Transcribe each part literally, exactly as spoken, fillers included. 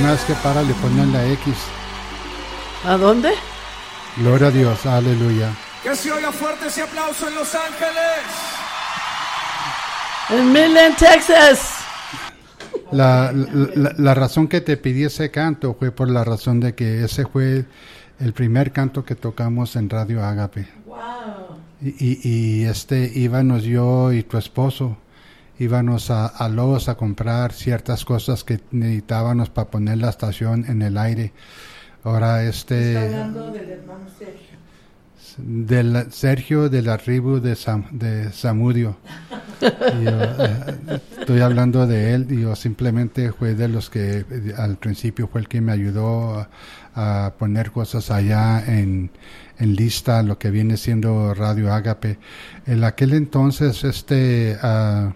una vez que para le ponen la X. ¿A dónde? Gloria a Dios, aleluya. Que se oiga fuerte ese aplauso en Los Ángeles. En Midland, Texas. La, la, la razón que te pedí ese canto fue por la razón de que ese fue el primer canto que tocamos en Radio Ágape. Wow. Y, y, y este íbamos yo y tu esposo íbamos a, a Lowe's a comprar ciertas cosas que necesitábamos para poner la estación en el aire. Ahora este Está hablando del hermano Sergio. Del Sergio de la tribu de, Sam, de Samudio. Y yo, eh, estoy hablando de él y yo simplemente fue de los que eh, al principio fue el que me ayudó a, a poner cosas allá en, en lista, lo que viene siendo Radio Ágape. En aquel entonces este uh,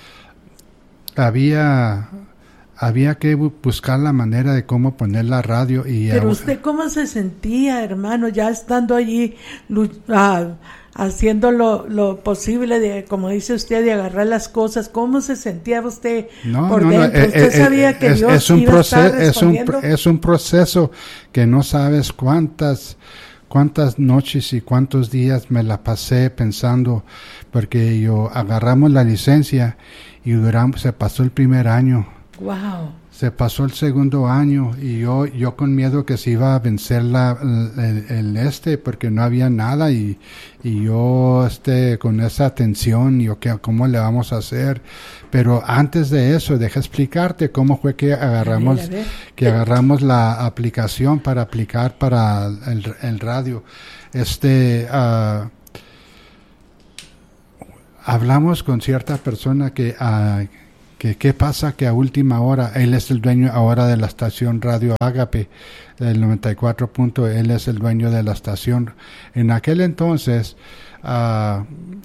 había había que buscar la manera de cómo poner la radio. Y pero usted cómo se sentía, hermano, ya estando allí uh, haciendo lo, lo posible de, como dice usted, de agarrar las cosas, ¿cómo se sentía usted no, por no, dentro? No, ¿Usted eh, sabía eh, que es, Dios es un iba proceso, a estar es un, respondiendo? es un proceso que no sabes cuántas cuántas noches y cuántos días me la pasé pensando, porque yo agarramos la licencia y duramos, se pasó el primer año. Wow. Se pasó el segundo año y yo yo con miedo que se iba a vencer la el, el este porque no había nada y, y yo este con esa tensión yo que cómo le vamos a hacer, pero antes de eso deja explicarte cómo fue que agarramos a ver, a ver. que agarramos la aplicación para aplicar para el, el radio. Este uh, hablamos con cierta persona que uh, que qué pasa que a última hora, él es el dueño ahora de la estación Radio Ágape, del noventa y cuatro punto, él es el dueño de la estación. En aquel entonces, uh,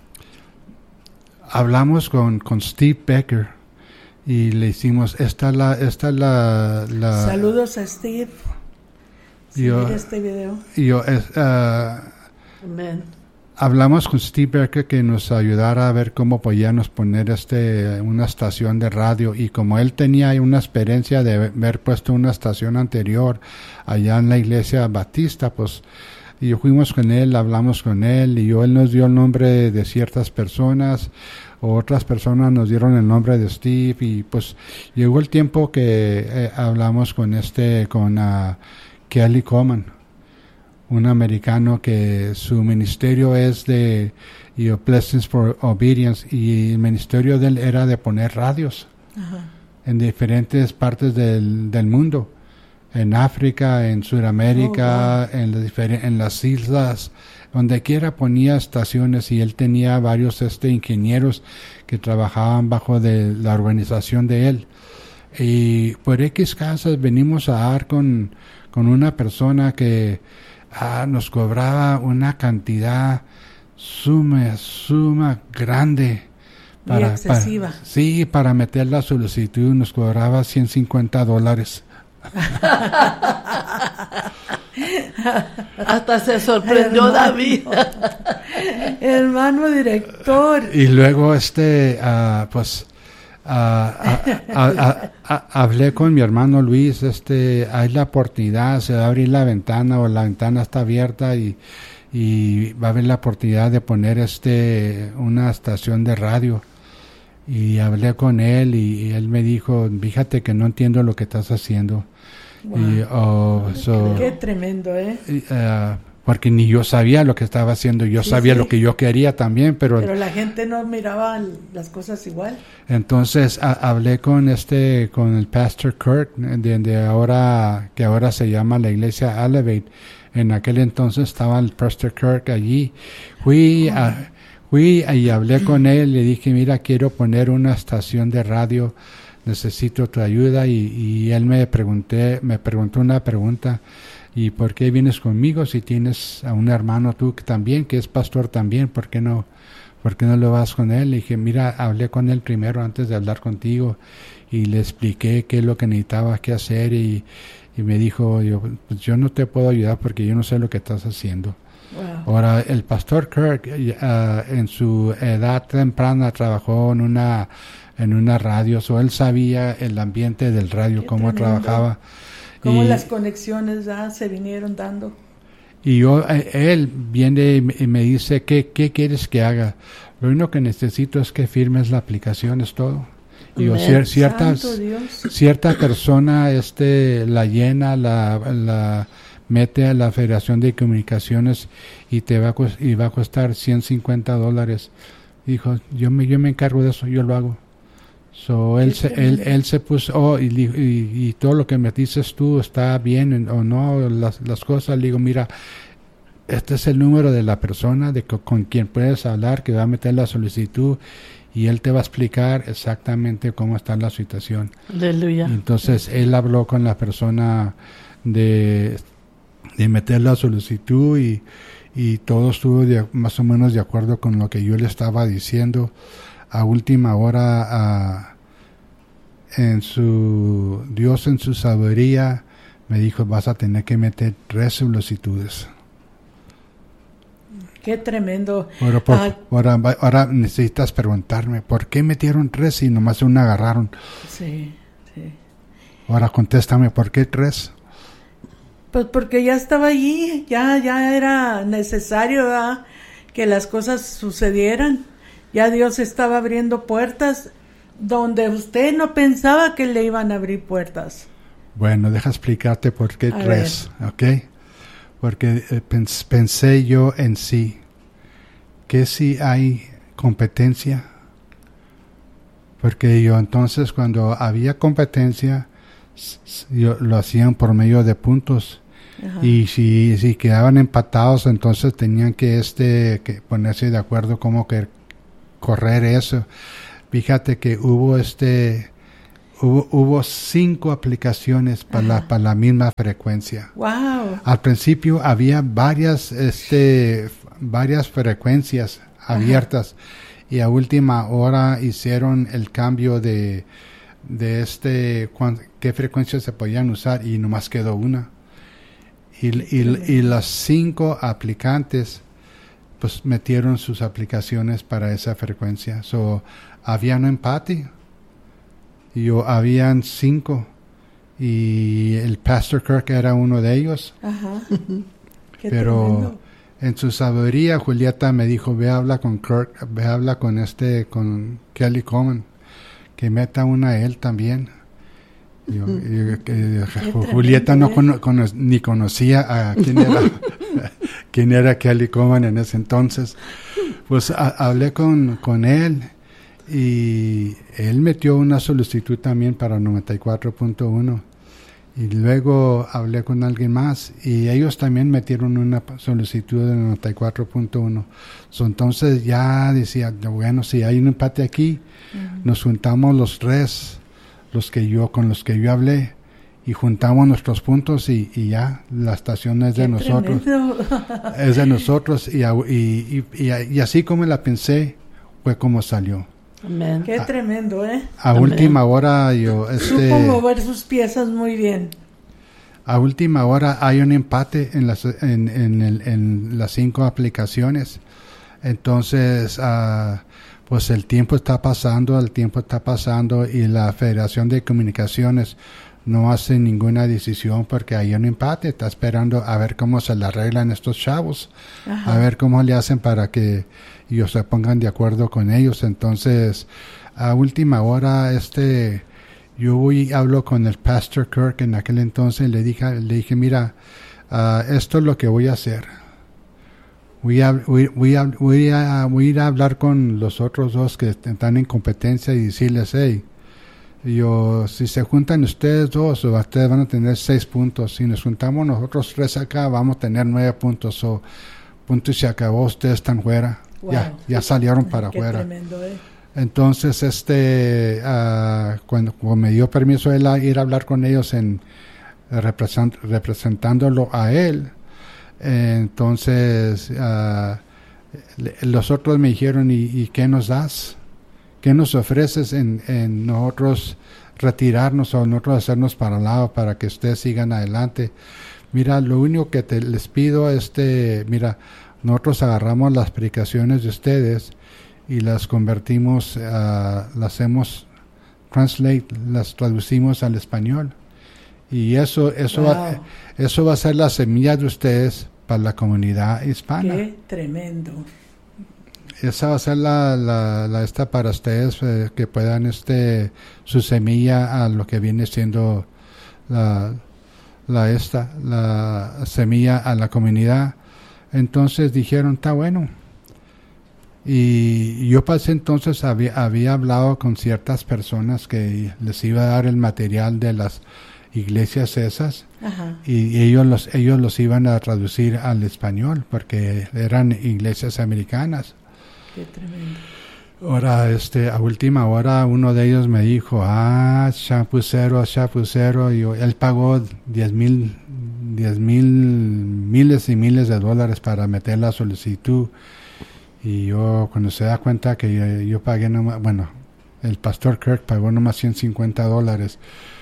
hablamos con, con Steve Becker y le hicimos, esta es la, esta es la, la... Saludos a Steve. Si yo, mira este video. Yo, uh, Amén. Hablamos con Steve Becker que nos ayudara a ver cómo podíamos poner este una estación de radio, y como él tenía una experiencia de haber puesto una estación anterior allá en la iglesia Batista, pues y fuimos con él, hablamos con él y yo, él nos dio el nombre de ciertas personas, otras personas nos dieron el nombre de Steve, y pues llegó el tiempo que eh, hablamos con este con uh, Kelly Coleman, un americano que su ministerio es de you know, Blessings for Obedience, y el ministerio de él era de poner radios. Ajá. En diferentes partes del, del mundo, en África, en Sudamérica, oh, wow. en, la difer- en las islas, donde quiera ponía estaciones, y él tenía varios este ingenieros que trabajaban bajo de la organización de él. Y por X casas venimos a dar con, con una persona que Ah, nos cobraba una cantidad suma, suma grande. Para, Muy excesiva. Para, sí, para meter la solicitud nos cobraba ciento cincuenta dólares. Hasta se sorprendió David. Hermano director. Y luego este, uh, pues... Uh, a, a, a, a, hablé con mi hermano Luis, este, hay la oportunidad, se va a abrir la ventana o la ventana está abierta y, y va a haber la oportunidad de poner este una estación de radio, y hablé con él y, y él me dijo, fíjate que no entiendo lo que estás haciendo. Wow. Y, oh, so, qué tremendo, ¿eh? Uh, porque ni yo sabía lo que estaba haciendo, yo sí, sabía sí. lo que yo quería también, pero... Pero la gente no miraba las cosas igual. Entonces a, hablé con este, con el Pastor Kirk, de, de ahora, que ahora se llama la iglesia Elevate. En aquel entonces estaba el Pastor Kirk allí. Fui, oh. a, fui y hablé con él, le dije, mira, quiero poner una estación de radio, necesito tu ayuda, y, y él me pregunté, me preguntó una pregunta. ¿Y por qué vienes conmigo si tienes a un hermano tú que también, que es pastor también? ¿Por qué no, por qué no lo vas con él? Le dije, mira, hablé con él primero antes de hablar contigo y le expliqué qué es lo que necesitaba que hacer, y, y me dijo, yo, pues yo no te puedo ayudar porque yo no sé lo que estás haciendo. Wow. Ahora, el pastor Kirk uh, en su edad temprana trabajó en una en una radio, o él sabía el ambiente del radio, Qué cómo tremendo. trabajaba. Cómo y, las conexiones ya se vinieron dando. Y yo, él viene y me dice, ¿qué, qué quieres que haga? Lo único que necesito es que firmes la aplicación, es todo. Y yo, cier, cierta, cierta persona este la llena, la, la mete a la Federación de Comunicaciones y te va a, y va a costar ciento cincuenta dólares. Dijo, yo me, yo me encargo de eso, yo lo hago. So, él, se, él, él se puso, oh, y, y, y todo lo que me dices tú está bien o no, las, las cosas. Le digo, mira, este es el número de la persona de con, con quien puedes hablar, que va a meter la solicitud, y él te va a explicar exactamente cómo está la situación. Aleluya. Entonces, él habló con la persona de, de meter la solicitud y, y todo estuvo de, más o menos de acuerdo con lo que yo le estaba diciendo. A última hora, a, en su Dios en su sabiduría me dijo, vas a tener que meter tres solicitudes. Qué tremendo. Ahora, por, ah, ahora, ahora necesitas preguntarme, ¿por qué metieron tres y nomás una agarraron? Sí, sí. Ahora contéstame, ¿por qué tres? Pues porque ya estaba allí, ya, ya era necesario, ¿verdad?, que las cosas sucedieran. Ya Dios estaba abriendo puertas donde usted no pensaba que le iban a abrir puertas. Bueno, deja explicarte por qué a tres, ver. ¿Ok? Porque eh, pens, pensé yo en sí, que si hay competencia, porque yo entonces cuando había competencia, yo, lo hacían por medio de puntos. Ajá. Y si, si quedaban empatados, entonces tenían que este que ponerse de acuerdo cómo que correr eso. Fíjate que hubo este hubo, hubo cinco aplicaciones para la, para la misma frecuencia. Wow. Al principio había varias este varias frecuencias abiertas. Ajá. Y a última hora hicieron el cambio de de este cuán, qué frecuencias se podían usar y nomás quedó una. Y, y, y las cinco aplicantes pues metieron sus aplicaciones para esa frecuencia. So, había un empate. Y yo, habían cinco. Y el Pastor Kirk era uno de ellos. Ajá. Qué Pero tremendo. En su sabiduría, Julieta me dijo, ve habla con Kirk, ve habla con este, con Kelly Coleman, que meta una a él también. Yo, yo, que, Julieta no cono, cono, ni conocía a quién era quién era Kelly Coleman en ese entonces. Pues a, hablé con, con él y él metió una solicitud también para noventa y cuatro punto uno y luego hablé con alguien más y ellos también metieron una solicitud de noventa y cuatro punto uno. So, entonces ya decía, bueno, si hay un empate aquí, uh-huh. Nos juntamos los tres, los que yo con los que yo hablé, y juntamos nuestros puntos y, y ya la estación es de nosotros. Es de nosotros y, y, y, y así como la pensé fue como salió. Amén. Qué a, tremendo, ¿eh? A Amén. Última hora yo este supo mover sus piezas muy bien. A última hora hay un empate en las en en, el, en las cinco aplicaciones. Entonces uh, pues el tiempo está pasando, el tiempo está pasando y la Federación de Comunicaciones no hace ninguna decisión porque hay un empate, está esperando a ver cómo se le arreglan estos chavos. Ajá. A ver cómo le hacen para que ellos se pongan de acuerdo con ellos. Entonces, a última hora, este, yo voy y hablo con el Pastor Kirk en aquel entonces, le dije, le dije, mira, uh, esto es lo que voy a hacer. Voy a, voy, voy, a, voy, a, voy a ir a hablar con los otros dos que están en competencia y decirles, hey, yo, si se juntan ustedes dos, ustedes van a tener seis puntos. Si nos juntamos nosotros tres acá, vamos a tener nueve puntos. O punto y se acabó, ustedes están fuera. Wow. Ya, ya salieron para Qué afuera. Tremendo, ¿eh? Entonces, este, uh, cuando, cuando me dio permiso él a ir a hablar con ellos en represent, representándolo a él, eh, entonces uh, los otros me dijeron, ¿y, y qué nos das? ¿Qué nos ofreces en, en nosotros retirarnos o nosotros hacernos para el lado para que ustedes sigan adelante? Mira, lo único que te, les pido, este, mira, nosotros agarramos las aplicaciones de ustedes y las convertimos, uh, las hacemos translate, las traducimos al español. Y eso, eso, wow. va, eso va a ser la semilla de ustedes para la comunidad hispana. Qué tremendo. Esa va a ser la, la, la esta para ustedes, eh, que puedan este su semilla a lo que viene siendo la, la esta, la semilla a la comunidad. Entonces dijeron, está bueno. Y yo pasé entonces, había, había hablado con ciertas personas que les iba a dar el material de las iglesias esas. Ajá. Y ellos los, ellos los iban a traducir al español porque eran iglesias americanas. Qué tremendo. Ahora, este, a última hora uno de ellos me dijo, ah, chapucero, chapucero, y yo, él pagó diez mil, diez mil, miles y miles de dólares para meter la solicitud. Y yo, cuando se da cuenta que yo, yo pagué nomás, bueno, el pastor Kirk pagó nomás ciento cincuenta dólares.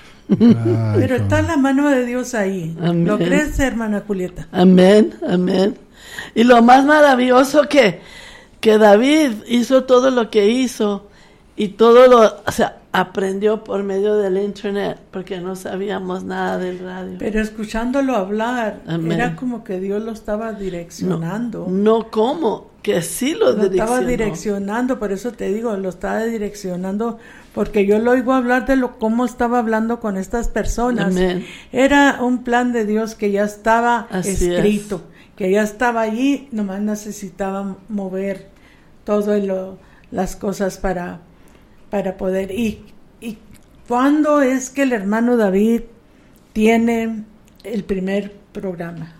Ay, pero está como... la mano de Dios ahí. Amén. ¿Lo crees, hermana Julieta? Amén, amén. Y lo más maravilloso que, que David hizo todo lo que hizo y todo lo, o sea, aprendió por medio del internet porque no sabíamos nada del radio. Pero escuchándolo hablar, Amén. Era como que Dios lo estaba direccionando. No, no ¿cómo? Que sí lo, Lo estaba direccionó. direccionando, por eso te digo, lo estaba direccionando, porque yo lo oigo hablar de lo cómo estaba hablando con estas personas. Amén. Era un plan de Dios que ya estaba Así escrito, es. que ya estaba allí, nomás necesitaba mover todo lo, las cosas para, para poder. Y, y ¿cuándo es que el hermano David tiene el primer programa?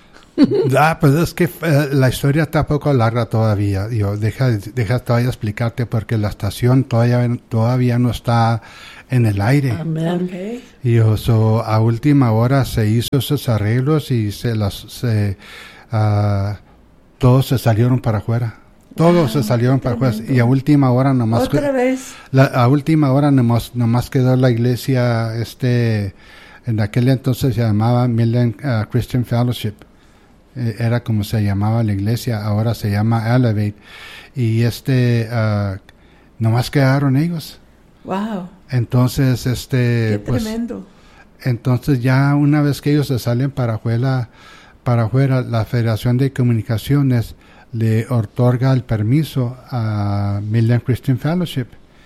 Ah, pues es que eh, la historia está poco larga todavía. Yo, deja, deja todavía explicarte porque la estación todavía, todavía no está en el aire. Amén. Okay. Y yo, so, a última hora se hizo esos arreglos y se las, se, uh, todos se salieron para afuera. Todos Wow, se salieron para afuera. tremendo. Y a última hora nomás, Otra que, vez. la, a última hora nomás, nomás quedó la iglesia, este, en aquel entonces se llamaba Midland uh, Christian Fellowship. Era como se llamaba la iglesia, ahora se llama Elevate, y este uh, nomás quedaron ellos. Wow. Entonces este Qué pues tremendo. entonces ya una vez que ellos se salen para afuera, para afuera, la Federación de Comunicaciones le otorga el permiso a Midland Christian Fellowship.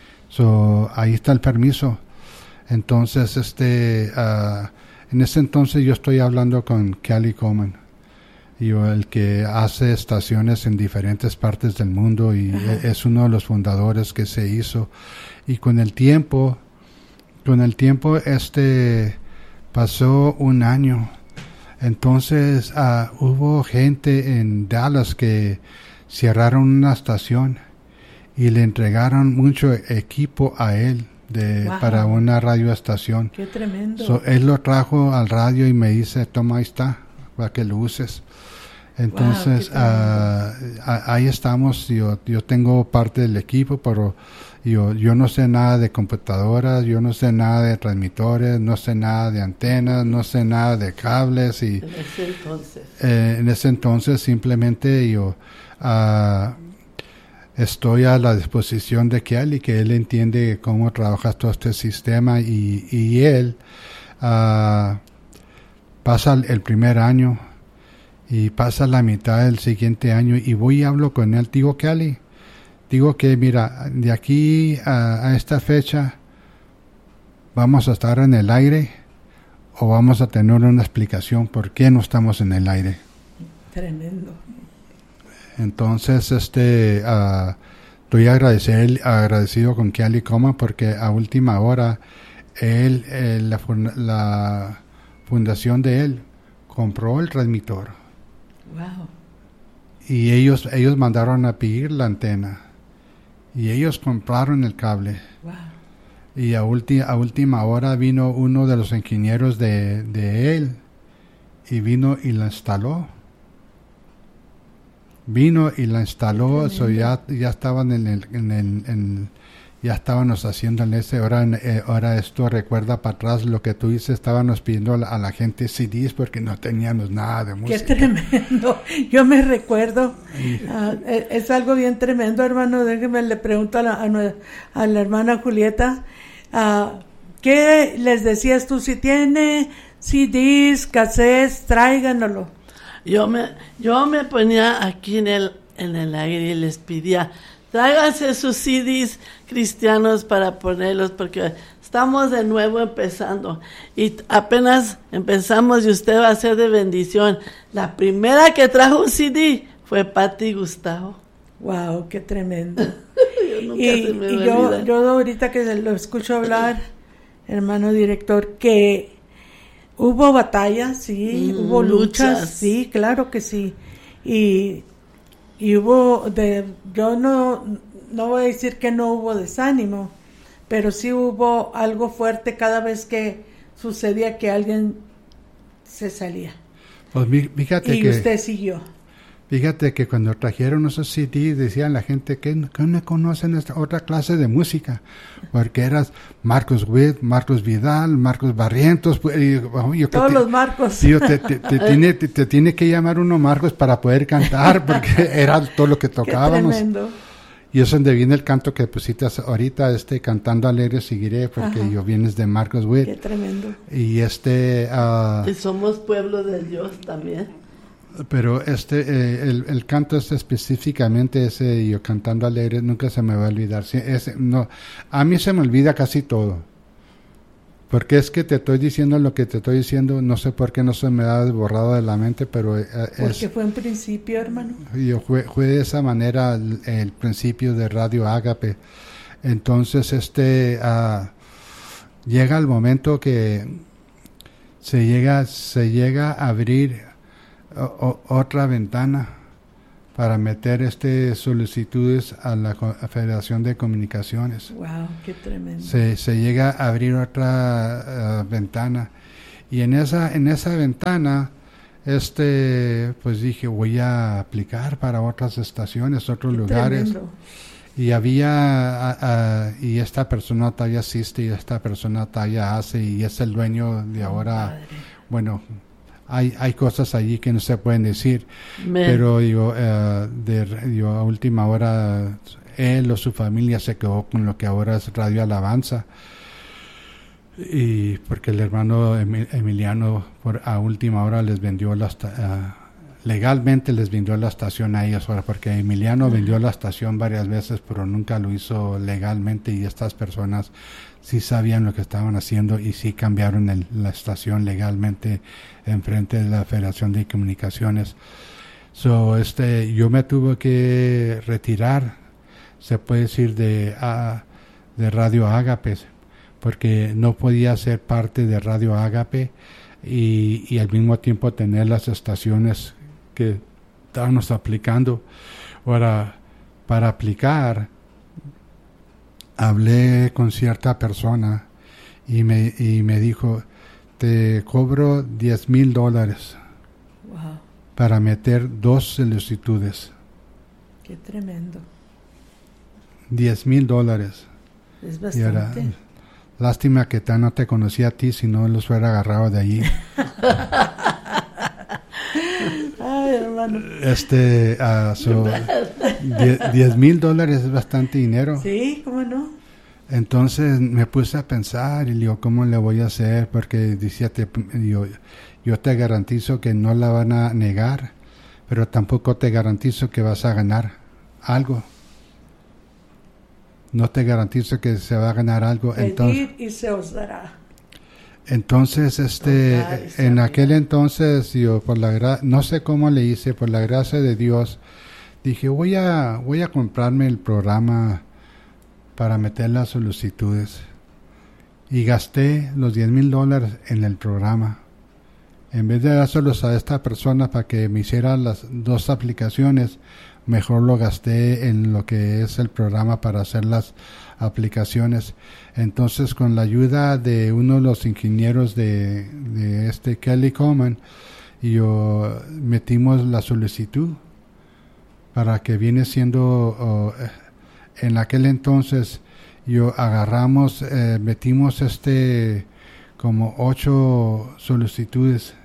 So ahí está el permiso. Entonces este uh, en ese entonces yo estoy hablando con Kelly Coleman. Yo, el que hace estaciones en diferentes partes del mundo y Ajá. es uno de los fundadores que se hizo. Y con el tiempo, con el tiempo este pasó un año. Entonces uh, hubo gente en Dallas que cerraron una estación y le entregaron mucho equipo a él de wow. para una radioestación. Qué tremendo. So, él lo trajo al radio y me dice, toma, ahí está, para que lo uses. Entonces, wow, uh, ahí estamos. Yo, yo tengo parte del equipo, pero yo, yo no sé nada de computadoras, yo no sé nada de transmitores, no sé nada de antenas, no sé nada de cables. Y, en ese entonces. Eh, en ese entonces simplemente yo uh, estoy a la disposición de Kelly, que él entiende cómo trabaja todo este sistema y, y él uh, pasa el primer año y pasa la mitad del siguiente año y voy y hablo con él. Digo, Kelly, digo que mira, de aquí a, a esta fecha vamos a estar en el aire o vamos a tener una explicación por qué no estamos en el aire. Tremendo. Entonces, este, uh, estoy agradecer, agradecido con Kelly Coma porque a última hora él, eh, la, la fundación de él compró el transmisor. Wow. Y ellos ellos mandaron a pedir la antena y ellos compraron el cable. Wow. Y a, ulti, a última hora vino uno de los ingenieros de, de él y vino y la instaló. Vino y la instaló, so ya, ya estaban en el, en el, en, ya estábamos haciéndole ese, ahora, eh, ahora esto recuerda para atrás lo que tú dices, estábamos pidiendo a la, a la gente C Ds porque no teníamos nada de música. Qué tremendo, yo me recuerdo, uh, es, es algo bien tremendo, hermano, déjeme le pregunto a la, a, a la hermana Julieta, uh, ¿qué les decías tú? Si tiene C Ds, cassettes, tráiganoslo. Yo me, yo me ponía aquí en el, en el aire y les pedía, tráiganse sus C Ds cristianos para ponerlos, porque estamos de nuevo empezando. Y apenas empezamos y usted va a ser de bendición. La primera que trajo un C D fue Patti Gustavo. Wow, qué tremendo. yo nunca y se me y va a yo, olvidar. yo ahorita que lo escucho hablar, hermano director, que hubo batallas, sí, Mm, hubo luchas, luchas. sí, claro que sí. Y, y hubo, de, yo no, no voy a decir que no hubo desánimo, pero sí hubo algo fuerte cada vez que sucedía que alguien se salía. Pues mí- fíjate Y que... usted siguió. Fíjate que cuando trajeron esos C Ds decían la gente que, que no conocen esta otra clase de música, porque eras Marcos Witt, Marcos Vidal, Marcos Barrientos, pues, y, oh, yo que Todos te- los marcos. tío, te, te, te tiene, te, te tiene que llamar uno Marcos para poder cantar, porque era todo lo que Qué tocábamos. tremendo. Y eso es donde viene el canto que pusiste ahorita, este Cantando Alegre Seguiré, porque Ajá. yo vienes de Marcos Qué Witt. tremendo. Y este... ah, Y somos pueblo de Dios también. Pero este, eh, el, el canto este específicamente, ese yo Cantando Alegre, nunca se me va a olvidar. Sí, ese, no, a mí se me olvida casi todo. Porque es que te estoy diciendo lo que te estoy diciendo, no sé por qué no se me ha borrado de la mente, pero eh, Porque es, fue en principio, hermano. yo fue, fue de esa manera el, el principio de Radio Ágape. Entonces, este, ah, llega el momento que se llega, se llega a abrir O, o, otra ventana para meter este solicitudes a la Co- a Federación de Comunicaciones. Wow, qué tremendo. Se, se llega a abrir otra uh, ventana y en esa en esa ventana este pues dije voy a aplicar para otras estaciones, otros Qué lugares. tremendo. Y había, a- a- y esta persona todavía asiste y esta persona todavía hace y es el dueño de ahora. Padre. Bueno, hay hay cosas allí que no se pueden decir, Men. pero yo, eh, de, yo a última hora, él o su familia se quedó con lo que ahora es Radio Alabanza. Y porque el hermano Emi- Emiliano por, a última hora les vendió la esta- ah, legalmente les vendió la estación a ellos ahora, porque Emiliano vendió la estación varias veces pero nunca lo hizo legalmente y estas personas sí sabían lo que estaban haciendo y sí cambiaron el- la estación legalmente en frente de la Federación de Comunicaciones. So, este, yo me tuve que retirar, se puede decir, de, ah, de Radio Ágape, porque no podía ser parte de Radio Ágape y, y al mismo tiempo tener las estaciones que estábamos aplicando. Ahora, para aplicar, hablé con cierta persona y me, y me dijo, te cobro diez mil dólares Wow, para meter dos solicitudes. qué tremendo. diez mil dólares. Es Y ahora, bastante. lástima que ta- no te conocía a ti, si no los hubiera agarrado de allí. Ay, hermano. Este, ah, so, die- diez mil dólares es bastante dinero. Sí, ¿cómo no? Entonces me puse a pensar y digo, ¿cómo le voy a hacer? Porque decía, te, yo, yo te garantizo que no la van a negar, pero tampoco te garantizo que vas a ganar algo. No te garantizo que se va a ganar algo. Entonces, Pedir y se os dará. entonces este, Tocar y en saber. aquel entonces, yo por la gra- no sé cómo le hice, por la gracia de Dios, dije, voy a, voy a comprarme el programa para meter las solicitudes. Y gasté los diez mil dólares en el programa. En vez de dárselos a esta persona para que me hiciera las dos aplicaciones, mejor lo gasté en lo que es el programa para hacer las aplicaciones. Entonces, con la ayuda de uno de los ingenieros de, de este Kelly Coleman, yo metimos la solicitud para que viene siendo, oh, en aquel entonces yo agarramos, eh, metimos este como ocho solicitudes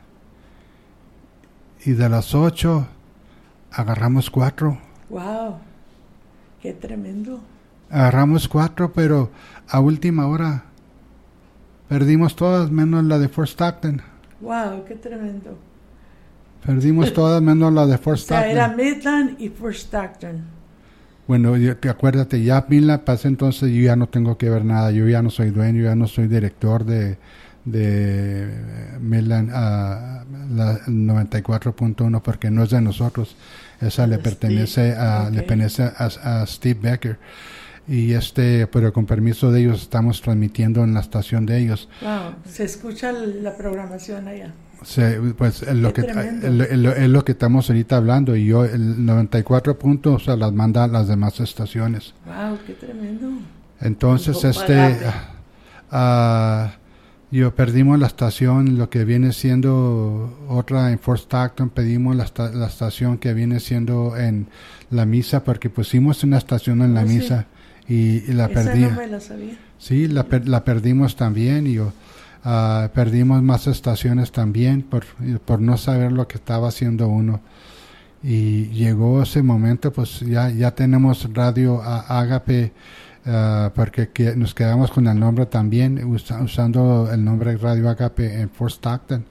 y de las ocho agarramos cuatro. Wow, qué tremendo. Agarramos cuatro, pero a última hora perdimos todas menos la de Fort Stockton. Wow, qué tremendo. Perdimos todas menos la de Fort O sea, Stockton. era Midland y Fort Stockton. Bueno, yo, te acuérdate, ya Midland pasa entonces, yo ya no tengo que ver nada, yo ya no soy dueño, ya no soy director de, de Midland, uh, la noventa y cuatro punto uno, porque no es de nosotros, esa le pertenece, a, okay. le pertenece a, a Steve Becker. Y este, pero con permiso de ellos estamos transmitiendo en la estación de ellos. Wow, se escucha la programación allá. Sí, pues es lo Qué que tremendo. es lo, es lo que estamos ahorita hablando, y yo el noventa y cuatro puntos, o sea, las manda a las demás estaciones. Wow, qué tremendo. Entonces, Grupo este, Agape. ah, yo perdimos la estación, lo que viene siendo otra en Fort Stockton, pedimos la, esta- la estación que viene siendo en la misa, porque pusimos una estación en la Oh, sí. misa y, y la Esa perdí. no me la sabía. Sí, la, per- la perdimos también, y yo, ah, perdimos más estaciones también por, por no saber lo que estaba haciendo uno. Y llegó ese momento, pues ya, ya tenemos Radio a- Agape, ah, porque que- nos quedamos con el nombre también, usa- usando el nombre Radio Agape en Fort Stockton.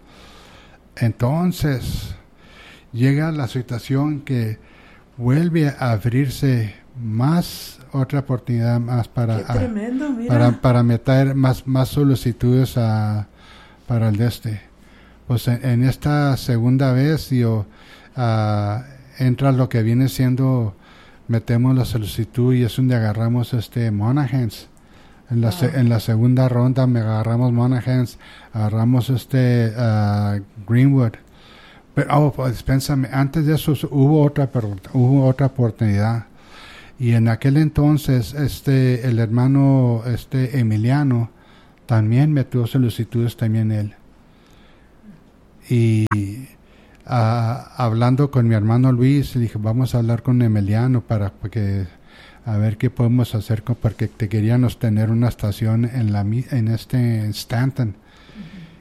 Entonces, llega la situación que vuelve a abrirse más, otra oportunidad más para... Qué ah, tremendo, mira. para, para meter más, más solicitudes a, para el de este. Pues en, en esta segunda vez yo, ah, entra lo que viene siendo, metemos la solicitud y es donde agarramos este Monahans. En la, se- Wow. en la segunda ronda me agarramos Monahans, agarramos este ah, Greenwood. Pero, oh, pues, pénsame, antes de eso hubo otra, pero, hubo otra oportunidad. Y en aquel entonces, este, el hermano, este, Emiliano, también metió solicitudes, también él. Y ah, hablando con mi hermano Luis, le dije, vamos a hablar con Emiliano para que, a ver qué podemos hacer, con, porque te queríamos tener una estación en la, mi- en este, en Stanton.